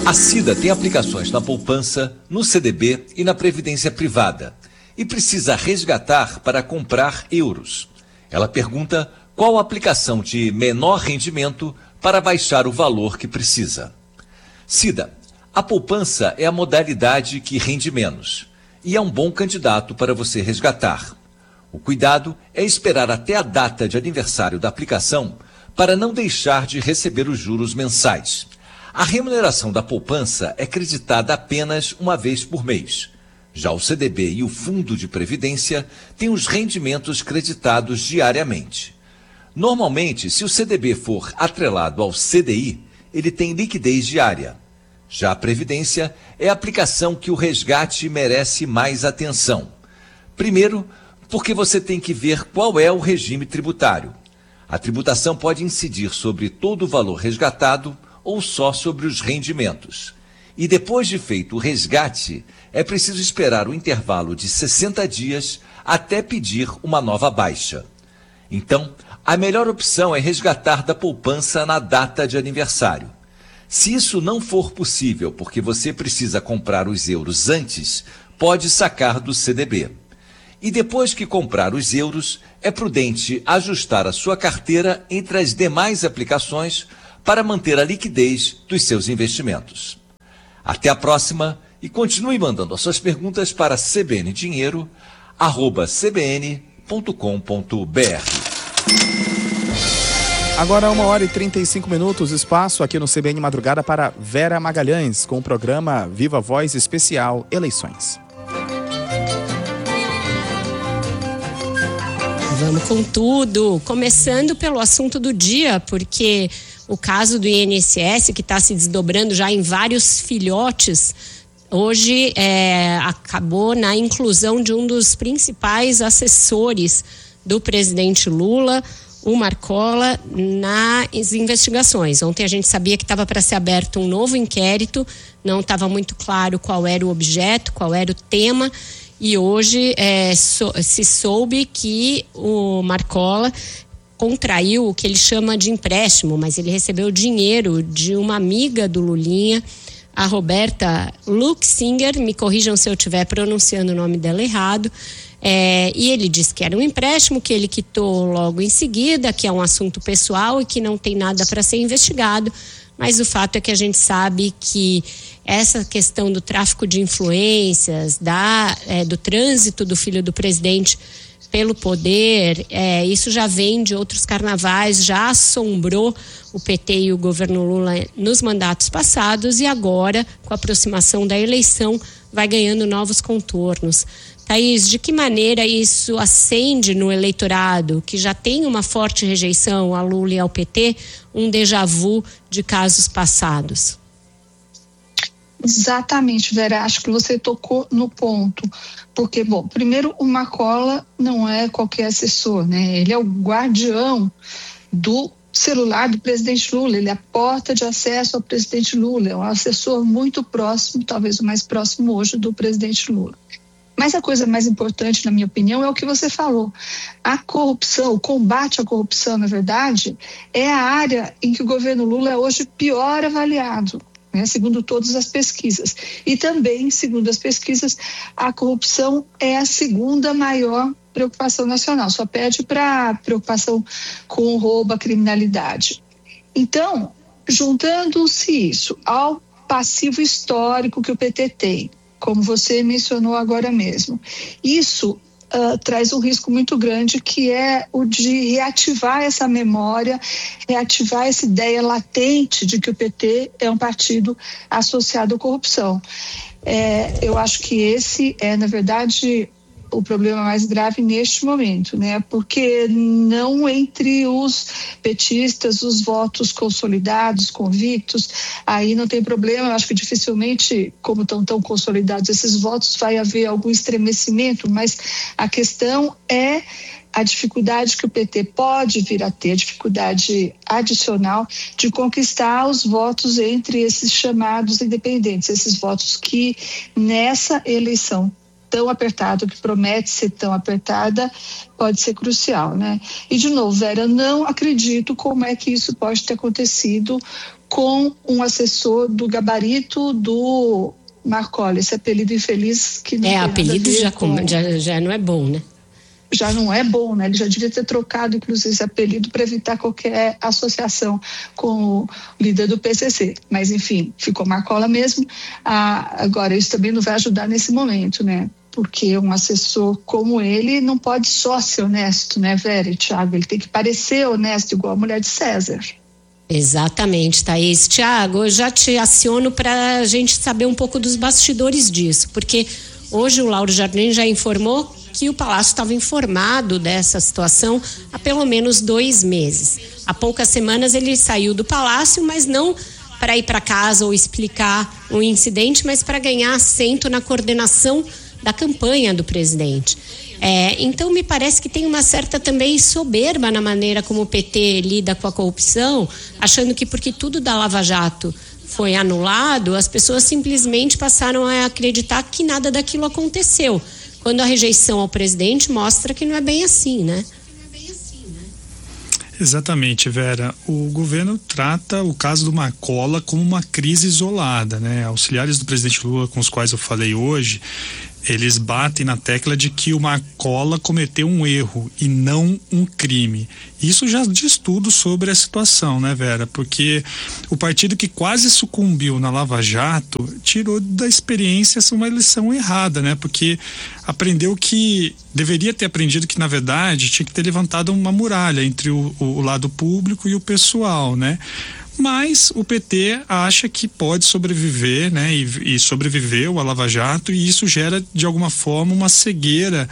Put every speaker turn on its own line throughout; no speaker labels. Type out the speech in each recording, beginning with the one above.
A Cida tem aplicações na poupança, no CDB e na previdência privada e precisa resgatar para comprar euros. Ela pergunta qual a aplicação de menor rendimento para baixar o valor que precisa. Cida, a poupança é a modalidade que rende menos e é um bom candidato para você resgatar. O cuidado é esperar até a data de aniversário da aplicação para não deixar de receber os juros mensais. A remuneração da poupança é creditada apenas uma vez por mês. Já o CDB e o Fundo de Previdência têm os rendimentos creditados diariamente. Normalmente, se o CDB for atrelado ao CDI, ele tem liquidez diária. Já a Previdência é a aplicação que o resgate merece mais atenção. Primeiro, porque você tem que ver qual é o regime tributário. A tributação pode incidir sobre todo o valor resgatado ou só sobre os rendimentos. E depois de feito o resgate, é preciso esperar o intervalo de 60 dias até pedir uma nova baixa. Então, a melhor opção é resgatar da poupança na data de aniversário. Se isso não for possível porque você precisa comprar os euros antes, pode sacar do CDB. E depois que comprar os euros, é prudente ajustar a sua carteira entre as demais aplicações para manter a liquidez dos seus investimentos. Até a próxima e continue mandando as suas perguntas para cbndinheiro@cbn.com.br.
Agora 1h35, espaço aqui no CBN Madrugada para Vera Magalhães, com o programa Viva Voz Especial Eleições.
Vamos com tudo, começando pelo assunto do dia, porque o caso do INSS, que está se desdobrando já em vários filhotes, hoje acabou na inclusão de um dos principais assessores do presidente Lula, o Marcola, nas investigações. Ontem a gente sabia que estava para ser aberto um novo inquérito, não estava muito claro qual era o objeto, qual era o tema, e hoje se soube que o Marcola contraiu o que ele chama de empréstimo, mas ele recebeu dinheiro de uma amiga do Lulinha, a Roberta Luxinger, me corrijam se eu estiver pronunciando o nome dela errado, e ele disse que era um empréstimo, que ele quitou logo em seguida, que é um assunto pessoal e que não tem nada para ser investigado, mas o fato é que a gente sabe que essa questão do tráfico de influências, do trânsito do filho do presidente pelo poder, isso já vem de outros carnavais, já assombrou o PT e o governo Lula nos mandatos passados e agora, com a aproximação da eleição, vai ganhando novos contornos. Thaís, de que maneira isso acende no eleitorado, que já tem uma forte rejeição a Lula e ao PT, um déjà vu de casos passados?
Exatamente, Vera, acho que você tocou no ponto, porque, bom, primeiro o Marcola não é qualquer assessor, né? Ele é o guardião do celular do presidente Lula, ele é a porta de acesso ao presidente Lula, é um assessor muito próximo, talvez o mais próximo hoje do presidente Lula. Mas a coisa mais importante, na minha opinião, é o que você falou. A corrupção, o combate à corrupção, na verdade, é a área em que o governo Lula é hoje pior avaliado, né, segundo todas as pesquisas. E também, segundo as pesquisas, a corrupção é a segunda maior preocupação nacional, só perde para a preocupação com o roubo, a criminalidade. Então, juntando-se isso ao passivo histórico que o PT tem, como você mencionou agora mesmo, isso traz um risco muito grande, que é o de reativar essa memória, reativar essa ideia latente de que o PT é um partido associado à corrupção. Eu acho que esse é, na verdade, o problema mais grave neste momento, né? Porque não entre os petistas, os votos consolidados, convictos, aí não tem problema. Eu acho que dificilmente, como estão tão consolidados esses votos, vai haver algum estremecimento, mas a questão é a dificuldade que o PT pode vir a ter, a dificuldade adicional de conquistar os votos entre esses chamados independentes, esses votos que nessa eleição tão apertada, que promete ser tão apertada, pode ser crucial, né? E, de novo, Vera, eu não acredito como é que isso pode ter acontecido com um assessor do gabarito do Marcola, esse apelido infeliz que não tem nada a ver
apelido já não é bom, né?
Já não é bom, né? Ele já devia ter trocado, inclusive, esse apelido para evitar qualquer associação com o líder do PCC. Mas, enfim, ficou Marcola mesmo. Agora, isso também não vai ajudar nesse momento, né? Porque um assessor como ele não pode só ser honesto, né, Vera e Thiago? Ele tem que parecer honesto, igual a mulher de César.
Exatamente, Thaís. Thiago, eu já te aciono para a gente saber um pouco dos bastidores disso, porque hoje o Lauro Jardim já informou que o Palácio estava informado dessa situação há pelo menos 2 meses. Há poucas semanas ele saiu do Palácio, mas não para ir para casa ou explicar o incidente, mas para ganhar assento na coordenação da campanha do presidente. Então me parece que tem uma certa também soberba na maneira como o PT lida com a corrupção, achando que porque tudo da Lava Jato foi anulado, as pessoas simplesmente passaram a acreditar que nada daquilo aconteceu, quando a rejeição ao presidente mostra que não é bem assim, né?
Exatamente, Vera. O governo trata o caso do Marcola como uma crise isolada, né? Auxiliares do presidente Lula, com os quais eu falei hoje, eles batem na tecla de que o Marcola cometeu um erro e não um crime. Isso já diz tudo sobre a situação, né, Vera? Porque o partido que quase sucumbiu na Lava Jato tirou da experiência uma lição errada, né? Porque aprendeu que deveria ter aprendido que, na verdade, tinha que ter levantado uma muralha entre o lado público e o pessoal, né? Mas o PT acha que pode sobreviver, né? E sobreviveu a Lava Jato, e isso gera, de alguma forma, uma cegueira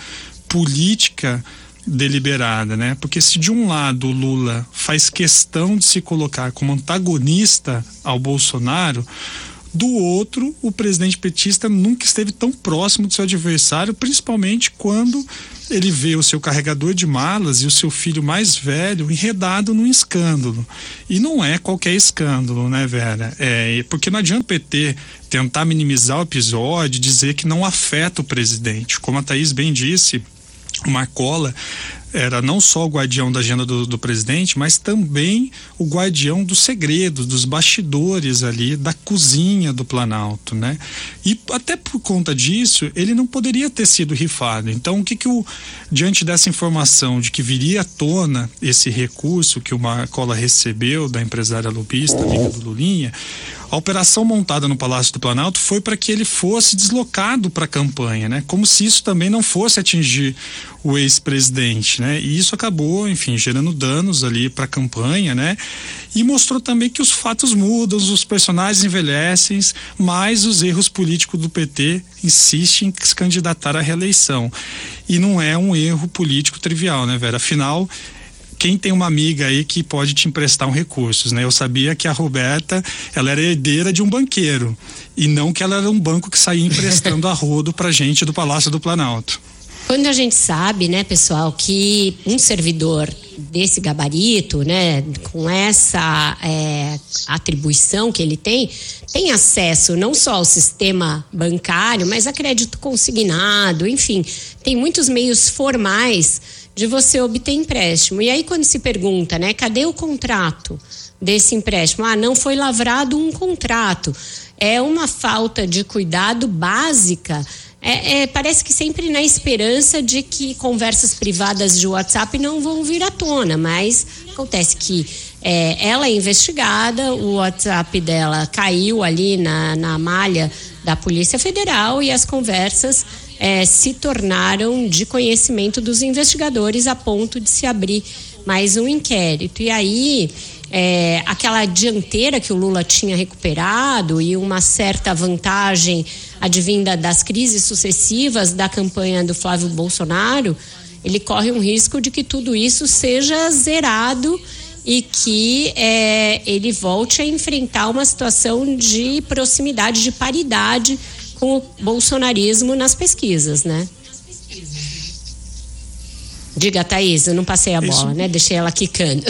política deliberada, né? Porque se de um lado o Lula faz questão de se colocar como antagonista ao Bolsonaro, do outro, o presidente petista nunca esteve tão próximo do seu adversário, principalmente quando ele vê o seu carregador de malas e o seu filho mais velho enredado num escândalo. E não é qualquer escândalo, né, Vera? Porque não adianta o PT tentar minimizar o episódio, dizer que não afeta o presidente. Como a Thaís bem disse, o Marcola era não só o guardião da agenda do presidente, mas também o guardião dos segredos, dos bastidores ali, da cozinha do Planalto, né? E até por conta disso, ele não poderia ter sido rifado. Então, o que diante dessa informação de que viria à tona esse recurso que o Marcola recebeu da empresária lobista, amiga do Lulinha, a operação montada no Palácio do Planalto foi para que ele fosse deslocado para a campanha, né? Como se isso também não fosse atingir o ex-presidente, né? E isso acabou, enfim, gerando danos ali para a campanha, né? E mostrou também que os fatos mudam, os personagens envelhecem, mas os erros políticos do PT insistem em se candidatar à reeleição. E não é um erro político trivial, né, Vera? Afinal, quem tem uma amiga aí que pode te emprestar um recursos, né? Eu sabia que a Roberta, ela era herdeira de um banqueiro, e não que ela era um banco que saía emprestando a rodo pra gente do Palácio do Planalto.
Quando a gente sabe, né, pessoal, que um servidor desse gabarito, né, com essa atribuição que ele tem acesso não só ao sistema bancário, mas a crédito consignado, enfim, tem muitos meios formais de você obter empréstimo. E aí quando se pergunta, né, cadê o contrato desse empréstimo? Não foi lavrado um contrato. É uma falta de cuidado básica. Parece que sempre na esperança de que conversas privadas de WhatsApp não vão vir à tona, mas acontece que ela é investigada, o WhatsApp dela caiu ali na malha da Polícia Federal e as conversas se tornaram de conhecimento dos investigadores a ponto de se abrir mais um inquérito. E aí, aquela dianteira que o Lula tinha recuperado e uma certa vantagem advinda das crises sucessivas da campanha do Flávio Bolsonaro, ele corre um risco de que tudo isso seja zerado e que ele volte a enfrentar uma situação de proximidade, de paridade com o bolsonarismo nas pesquisas, né? Diga, Thaís, eu não passei a bola, né? Deixei ela quicando.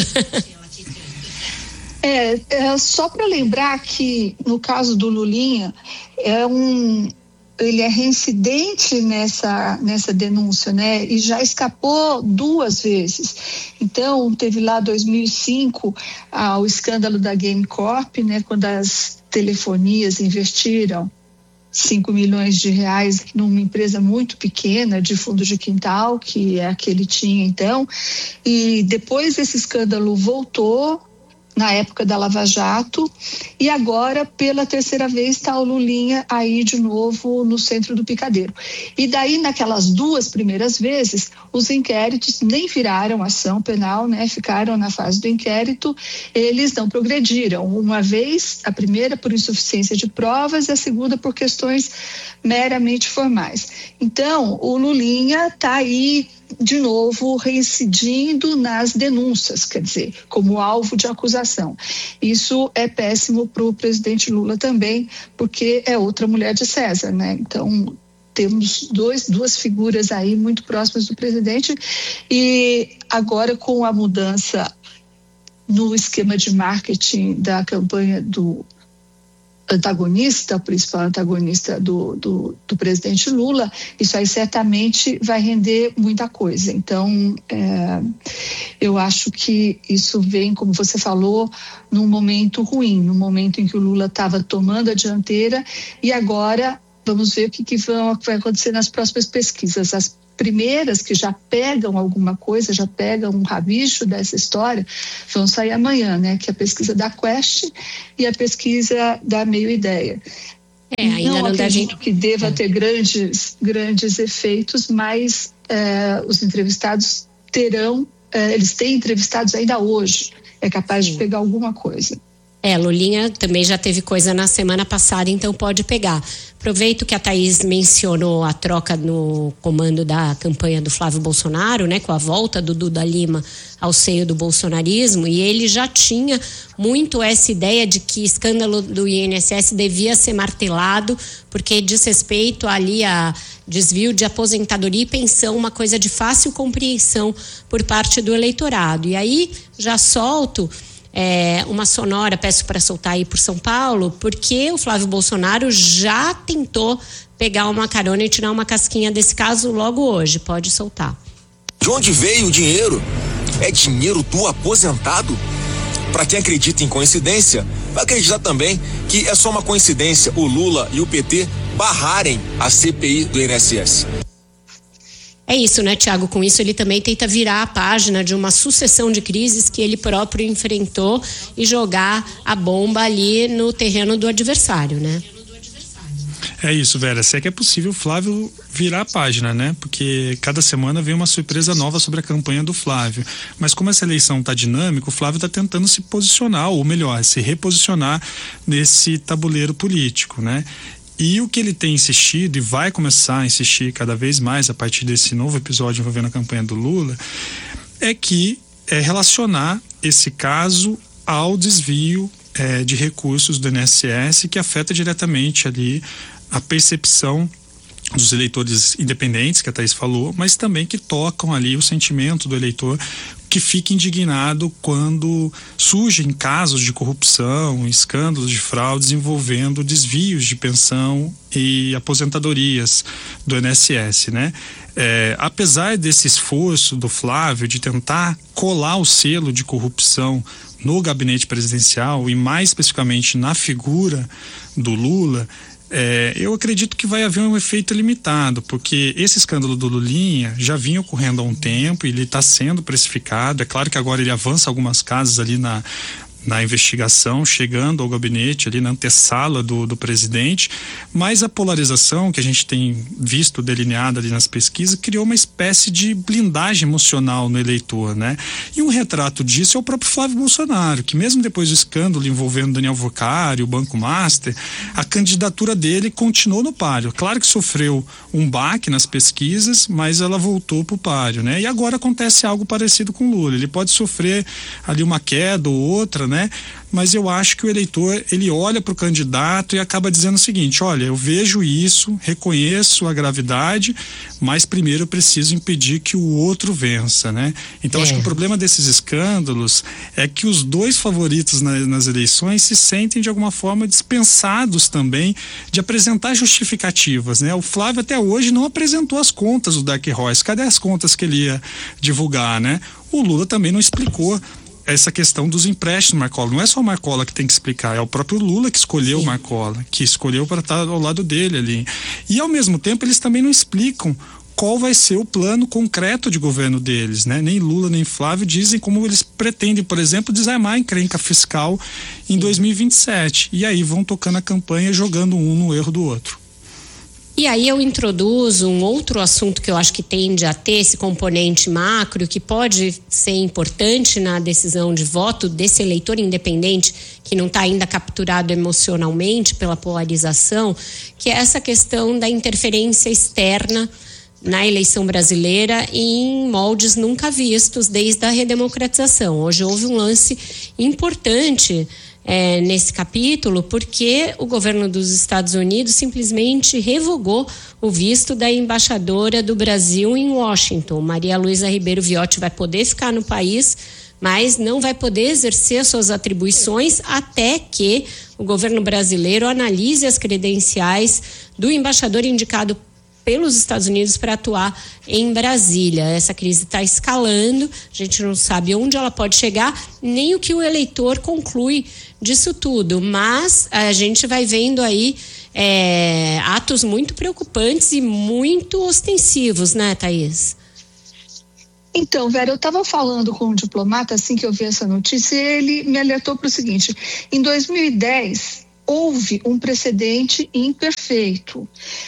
Só para lembrar que no caso do Lulinha ele é reincidente nessa denúncia, né? E já escapou 2 vezes. Então, teve lá 2005 o escândalo da Game Corp, né? Quando as telefonias investiram 5 milhões de reais numa empresa muito pequena de fundo de quintal, que é a que ele tinha então, e depois esse escândalo voltou na época da Lava Jato, e agora pela 3ª vez está o Lulinha aí de novo no centro do picadeiro. E daí naquelas 2 primeiras vezes os inquéritos nem viraram ação penal, né? Ficaram na fase do inquérito, eles não progrediram. Uma vez, a primeira por insuficiência de provas e a segunda por questões meramente formais. Então o Lulinha está aí de novo reincidindo nas denúncias, quer dizer, como alvo de acusação. Isso é péssimo para o presidente Lula também, porque é outra mulher de César, né? Então temos duas figuras aí muito próximas do presidente, e agora com a mudança no esquema de marketing da campanha do antagonista, o principal antagonista do presidente Lula, isso aí certamente vai render muita coisa. Então, eu acho que isso vem, como você falou, num momento ruim, num momento em que o Lula estava tomando a dianteira, e agora vamos ver o que vai acontecer nas próximas pesquisas. As primeiras que já pegam alguma coisa, já pegam um rabicho dessa história, vão sair amanhã, né? Que é a pesquisa da Quest e a pesquisa da Meio Ideia. Ainda não acredito que deva ter grandes efeitos, mas os entrevistados eles têm entrevistados ainda hoje, é capaz de pegar alguma coisa.
Lulinha também já teve coisa na semana passada, então pode pegar. Aproveito que a Thaís mencionou a troca no comando da campanha do Flávio Bolsonaro, né, com a volta do Duda Lima ao seio do bolsonarismo, e ele já tinha muito essa ideia de que escândalo do INSS devia ser martelado, porque diz respeito ali a desvio de aposentadoria e pensão, uma coisa de fácil compreensão por parte do eleitorado. E aí já solto uma sonora, peço para soltar aí por São Paulo, porque o Flávio Bolsonaro já tentou pegar uma carona e tirar uma casquinha desse caso logo hoje. Pode soltar.
De onde veio o dinheiro? É dinheiro do aposentado? Para quem acredita em coincidência, vai acreditar também que é só uma coincidência o Lula e o PT barrarem a CPI do INSS.
É isso, né, Tiago? Com isso ele também tenta virar a página de uma sucessão de crises que ele próprio enfrentou e jogar a bomba ali no terreno do adversário, né?
É isso, Vera. Se é que é possível o Flávio virar a página, né? Porque cada semana vem uma surpresa nova sobre a campanha do Flávio. Mas como essa eleição está dinâmica, o Flávio está tentando se posicionar, ou melhor, se reposicionar nesse tabuleiro político, né? E o que ele tem insistido e vai começar a insistir cada vez mais a partir desse novo episódio envolvendo a campanha do Lula é relacionar esse caso ao desvio de recursos do INSS, que afeta diretamente ali a percepção dos eleitores independentes, que a Thaís falou, mas também que tocam ali o sentimento do eleitor que fica indignado quando surgem casos de corrupção, escândalos de fraudes envolvendo desvios de pensão e aposentadorias do INSS, né? Apesar desse esforço do Flávio de tentar colar o selo de corrupção no gabinete presidencial e mais especificamente na figura do Lula, eu acredito que vai haver um efeito limitado, porque esse escândalo do Lulinha já vinha ocorrendo há um tempo e ele está sendo precificado. É claro que agora ele avança algumas casas ali na investigação, chegando ao gabinete ali na antessala do presidente, mas a polarização que a gente tem visto delineada ali nas pesquisas criou uma espécie de blindagem emocional no eleitor, né? E um retrato disso é o próprio Flávio Bolsonaro, que mesmo depois do escândalo envolvendo Daniel Vocari, o Banco Master, a candidatura dele continuou no páreo. Claro que sofreu um baque nas pesquisas, mas ela voltou pro páreo, né? E agora acontece algo parecido com o Lula. Ele pode sofrer ali uma queda ou outra né? Mas eu acho que o eleitor, ele olha para o candidato e acaba dizendo o seguinte: olha, eu vejo isso, reconheço a gravidade, mas primeiro eu preciso impedir que o outro vença, né? Então acho que o problema desses escândalos é que os dois favoritos nas eleições se sentem de alguma forma dispensados também de apresentar justificativas, né? O Flávio até hoje não apresentou as contas do Dark Horse. Cadê as contas que ele ia divulgar, né? O Lula também não explicou essa questão dos empréstimos Marcola. Não é só o Marcola que tem que explicar, é o próprio Lula que escolheu o Marcola, que escolheu para estar ao lado dele ali. E ao mesmo tempo eles também não explicam qual vai ser o plano concreto de governo deles, né? Nem Lula nem Flávio dizem como eles pretendem, por exemplo, desarmar a encrenca fiscal em 2027. E aí vão tocando a campanha, jogando um no erro do outro.
E aí eu introduzo um outro assunto que eu acho que tende a ter esse componente macro, que pode ser importante na decisão de voto desse eleitor independente que não está ainda capturado emocionalmente pela polarização, que é essa questão da interferência externa na eleição brasileira em moldes nunca vistos desde a redemocratização. Hoje houve um lance importante nesse capítulo, porque o governo dos Estados Unidos simplesmente revogou o visto da embaixadora do Brasil em Washington. Maria Luísa Ribeiro Viotti vai poder ficar no país, mas não vai poder exercer suas atribuições até que o governo brasileiro analise as credenciais do embaixador indicado pelos Estados Unidos para atuar em Brasília. Essa crise está escalando, a gente não sabe onde ela pode chegar, nem o que o eleitor conclui disso tudo, mas a gente vai vendo aí atos muito preocupantes e muito ostensivos, né, Thaís?
Então, Vera, eu estava falando com um diplomata assim que eu vi essa notícia, e ele me alertou para o seguinte: em 2010 houve um precedente imperfeito.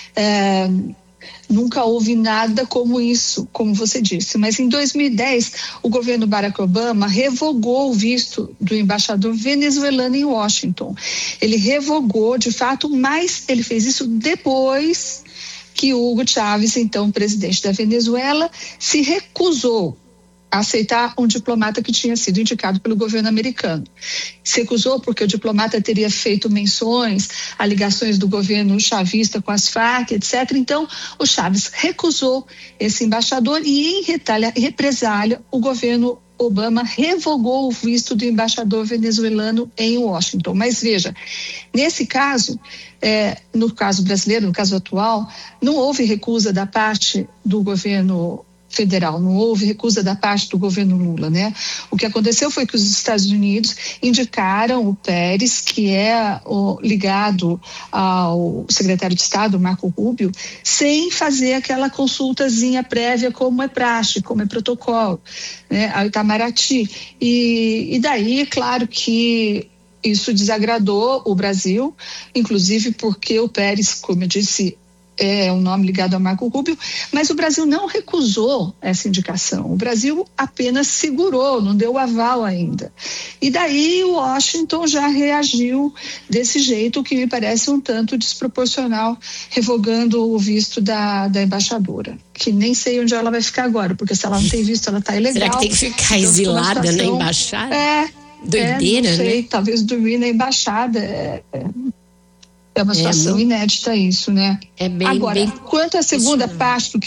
Nunca houve nada como isso, como você disse. Mas em 2010, o governo Barack Obama revogou o visto do embaixador venezuelano em Washington. Ele revogou, de fato, mas ele fez isso depois que Hugo Chávez, então presidente da Venezuela, se recusou a aceitar um diplomata que tinha sido indicado pelo governo americano. Se recusou porque o diplomata teria feito menções a ligações do governo chavista com as Farc, etc. Então, o Chávez recusou esse embaixador e, em represália, o governo Obama revogou o visto do embaixador venezuelano em Washington. Mas veja, nesse caso, no caso brasileiro, no caso atual, não houve recusa da parte do governo federal, não houve recusa da parte do governo Lula, né? O que aconteceu foi que os Estados Unidos indicaram o Pérez, que é ligado ao secretário de Estado, Marco Rubio, sem fazer aquela consultazinha prévia como é praxe, como é protocolo, né? Ao Itamaraty. E daí, claro que isso desagradou o Brasil, inclusive porque o Pérez, como eu disse, é um nome ligado a Marco Rubio, mas o Brasil não recusou essa indicação. O Brasil apenas segurou, não deu aval ainda. E daí o Washington já reagiu desse jeito, o que me parece um tanto desproporcional, revogando o visto da embaixadora, que nem sei onde ela vai ficar agora, porque se ela não tem visto, ela está ilegal.
Será que tem que ficar exilada na embaixada? Doideira,
não sei,
né?
Talvez dormir na embaixada. É uma situação inédita isso, né? Agora, quanto à segunda parte do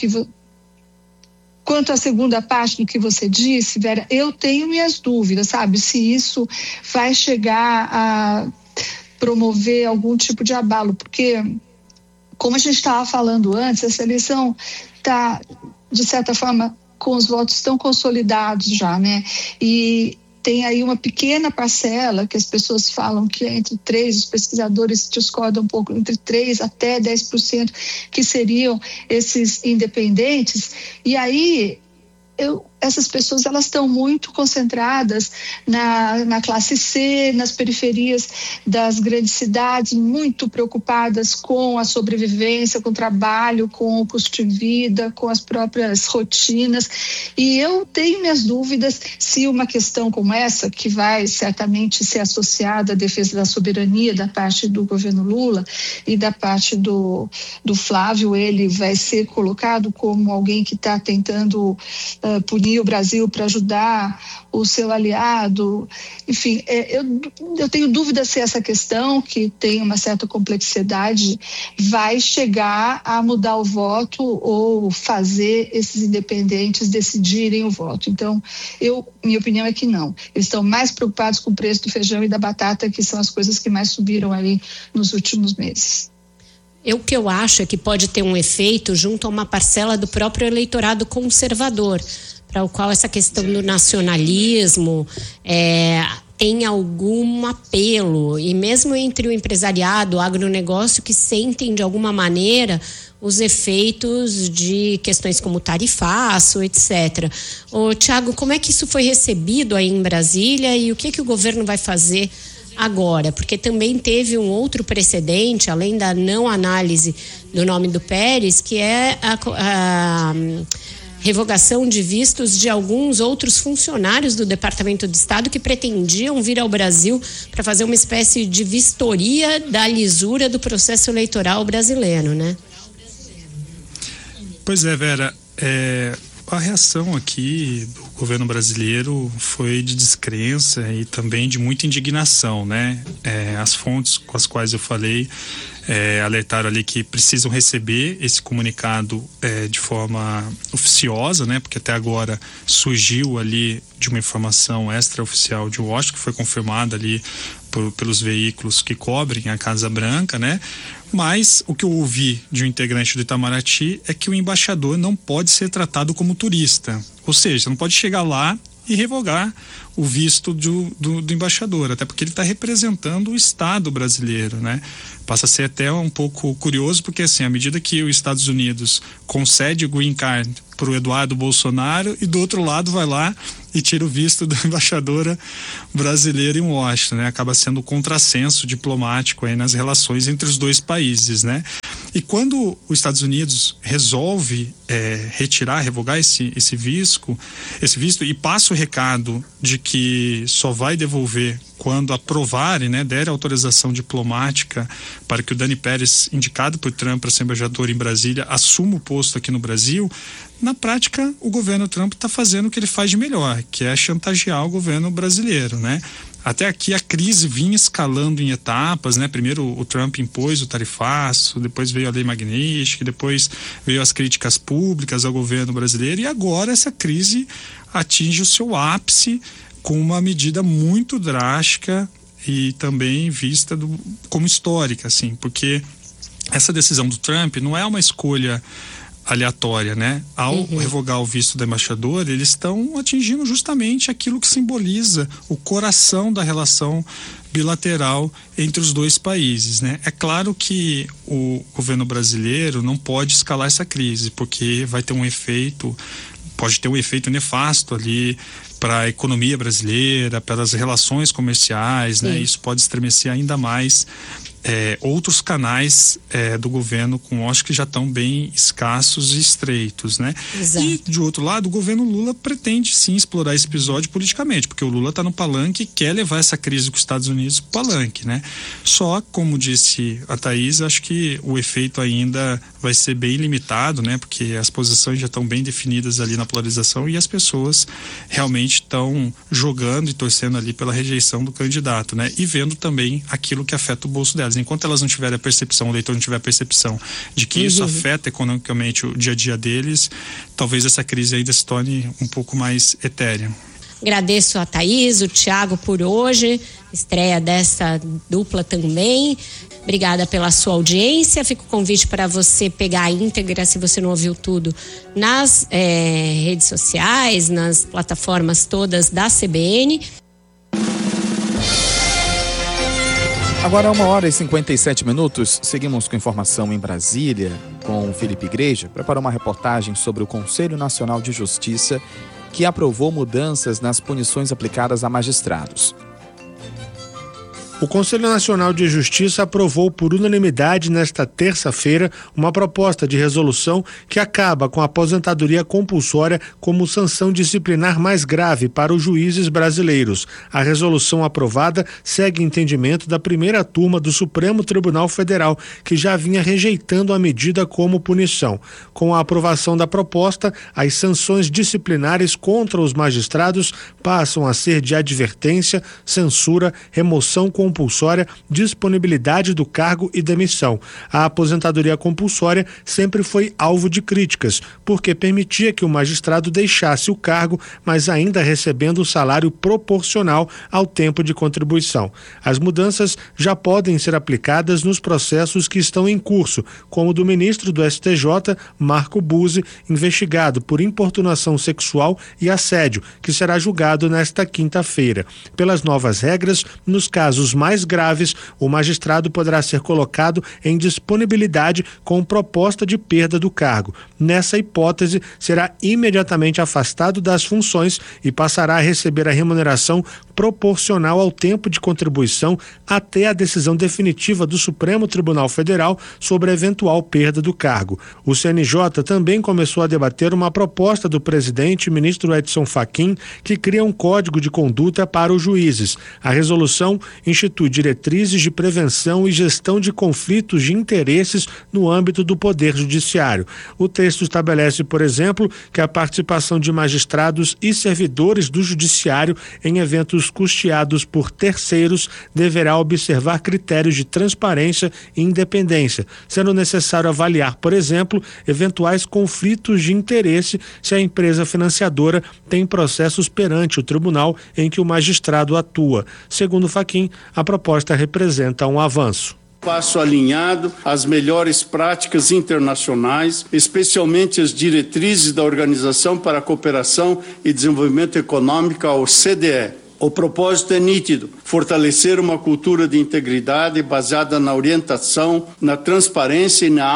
que você disse, Vera, eu tenho minhas dúvidas, sabe? Se isso vai chegar a promover algum tipo de abalo, porque, como a gente estava falando antes, essa eleição está, de certa forma, com os votos tão consolidados já, né? E tem aí uma pequena parcela que as pessoas falam que é entre 3%, os pesquisadores discordam um pouco, entre 3% até 10%, que seriam esses independentes. E aí, essas pessoas elas estão muito concentradas na classe C, nas periferias das grandes cidades, muito preocupadas com a sobrevivência, com o trabalho, com o custo de vida, com as próprias rotinas. E eu tenho minhas dúvidas se uma questão como essa, que vai certamente ser associada à defesa da soberania da parte do governo Lula e da parte do Flávio, ele vai ser colocado como alguém que está tentando punir unir o Brasil para ajudar o seu aliado. Enfim, eu tenho dúvida se essa questão, que tem uma certa complexidade, vai chegar a mudar o voto ou fazer esses independentes decidirem o voto. Então, minha opinião é que não. Eles estão mais preocupados com o preço do feijão e da batata, que são as coisas que mais subiram ali nos últimos meses.
O que eu acho é que pode ter um efeito junto a uma parcela do próprio eleitorado conservador, para o qual essa questão do nacionalismo tem algum apelo, e mesmo entre o empresariado, o agronegócio, que sentem de alguma maneira os efeitos de questões como tarifaço, etc. Tiago, como é que isso foi recebido aí em Brasília e o que o governo vai fazer agora? Porque também teve um outro precedente, além da não análise do nome do Pérez, que é a revogação de vistos de alguns outros funcionários do Departamento de Estado que pretendiam vir ao Brasil para fazer uma espécie de vistoria da lisura do processo eleitoral brasileiro, né?
Pois é, Vera, a reação aqui do governo brasileiro foi de descrença e também de muita indignação, né? As fontes com as quais eu falei alertaram ali que precisam receber esse comunicado de forma oficiosa, né? Porque até agora surgiu ali de uma informação extraoficial de Washington, que foi confirmada ali pelos veículos que cobrem a Casa Branca, né? Mas o que eu ouvi de um integrante do Itamaraty é que o embaixador não pode ser tratado como turista, ou seja, não pode chegar lá e revogar o visto do embaixador, até porque ele está representando o Estado brasileiro, né? Passa a ser até um pouco curioso, porque assim, à medida que os Estados Unidos concede o green card para o Eduardo Bolsonaro, e do outro lado vai lá e tira o visto da embaixadora brasileira em Washington, né? Acaba sendo um contrassenso diplomático aí nas relações entre os dois países, né? E quando os Estados Unidos resolve revogar esse visto e passa o recado de que só vai devolver quando aprovarem, né, der autorização diplomática para que o Dani Pérez, indicado por Trump para ser embaixador em Brasília, assuma o posto aqui no Brasil, na prática o governo Trump está fazendo o que ele faz de melhor, que é chantagear o governo brasileiro, né? Até aqui a crise vinha escalando em etapas, né? Primeiro o Trump impôs o tarifaço, depois veio a lei Magnitsky, depois veio as críticas públicas ao governo brasileiro, e agora essa crise atinge o seu ápice com uma medida muito drástica e também vista como histórica, assim, porque essa decisão do Trump não é uma escolha aleatória, né? Ao revogar o visto do embaixador, eles estão atingindo justamente aquilo que simboliza o coração da relação bilateral entre os dois países, né? É claro que o governo brasileiro não pode escalar essa crise, porque vai ter pode ter um efeito nefasto ali para a economia brasileira, pelas relações comerciais, né? Isso pode estremecer ainda mais outros canais do governo com Washington que já estão bem escassos e estreitos, né? Exato. E de outro lado, o governo Lula pretende sim explorar esse episódio politicamente, porque o Lula está no palanque e quer levar essa crise com os Estados Unidos para o palanque, né? Só, como disse a Thaís, acho que o efeito ainda vai ser bem limitado, né? Porque as posições já estão bem definidas ali na polarização e as pessoas realmente estão jogando e torcendo ali pela rejeição do candidato, né? E vendo também aquilo que afeta o bolso delas. Enquanto elas não tiverem a percepção, o eleitor não tiver a percepção de que isso afeta economicamente o dia a dia deles, talvez essa crise ainda se torne um pouco mais etérea.
Agradeço a Thaís, o Tiago por hoje, estreia dessa dupla também. Obrigada pela sua audiência. Fica o convite para você pegar a íntegra, se você não ouviu tudo, nas redes sociais, nas plataformas todas da CBN.
Agora 1h57, seguimos com informação em Brasília com o Felipe Igreja. Preparou uma reportagem sobre o Conselho Nacional de Justiça que aprovou mudanças nas punições aplicadas a magistrados.
O Conselho Nacional de Justiça aprovou por unanimidade nesta terça-feira uma proposta de resolução que acaba com a aposentadoria compulsória como sanção disciplinar mais grave para os juízes brasileiros. A resolução aprovada segue entendimento da primeira turma do Supremo Tribunal Federal, que já vinha rejeitando a medida como punição. Com a aprovação da proposta, as sanções disciplinares contra os magistrados passam a ser de advertência, censura, remoção compulsória, disponibilidade do cargo e demissão. A aposentadoria compulsória sempre foi alvo de críticas, porque permitia que o magistrado deixasse o cargo, mas ainda recebendo o salário proporcional ao tempo de contribuição. As mudanças já podem ser aplicadas nos processos que estão em curso, como o do ministro do STJ, Marco Buzzi, investigado por importunação sexual e assédio, que será julgado nesta quinta-feira. Pelas novas regras, nos casos mais graves, o magistrado poderá ser colocado em disponibilidade com proposta de perda do cargo. Nessa hipótese, será imediatamente afastado das funções e passará a receber a remuneração proporcional ao tempo de contribuição até a decisão definitiva do Supremo Tribunal Federal sobre a eventual perda do cargo. O CNJ também começou a debater uma proposta do presidente, ministro Edson Fachin, que cria um código de conduta para os juízes. A resolução institui diretrizes de prevenção e gestão de conflitos de interesses no âmbito do Poder Judiciário. O texto estabelece, por exemplo, que a participação de magistrados e servidores do Judiciário em eventos custeados por terceiros deverá observar critérios de transparência e independência, sendo necessário avaliar, por exemplo, eventuais conflitos de interesse se a empresa financiadora tem processos perante o tribunal em que o magistrado atua. Segundo Fachin, a proposta representa um avanço.
Passo alinhado às melhores práticas internacionais, especialmente as diretrizes da Organização para a Cooperação e Desenvolvimento Econômico, a OCDE. O propósito é nítido: fortalecer uma cultura de integridade baseada na orientação, na transparência e na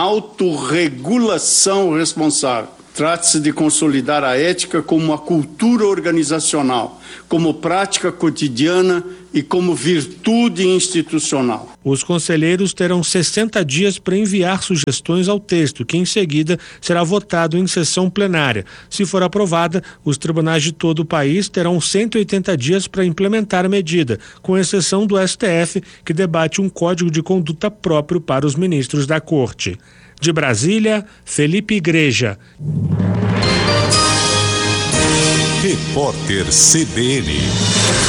autorregulação responsável. Trata-se de consolidar a ética como uma cultura organizacional, como prática cotidiana e como virtude institucional.
Os conselheiros terão 60 dias para enviar sugestões ao texto, que em seguida será votado em sessão plenária. Se for aprovada, os tribunais de todo o país terão 180 dias para implementar a medida, com exceção do STF, que debate um código de conduta próprio para os ministros da Corte. De Brasília, Felipe Igreja.
Repórter CBN.